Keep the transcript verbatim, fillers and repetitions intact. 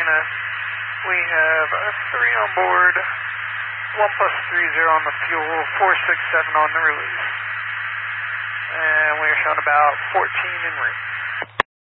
Atlanta. We have a three on board, one plus three zero on the fuel, four six seven on the release. And we're showing about fourteen en route.